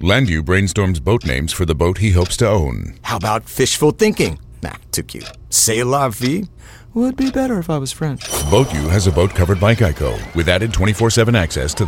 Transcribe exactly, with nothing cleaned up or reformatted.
Landu brainstorms boat names for the boat he hopes to own. How about fishful thinking? Nah, too cute. C'est la vie? Would be better if I was French. BoatU has a boat covered by Geico with added twenty-four seven access to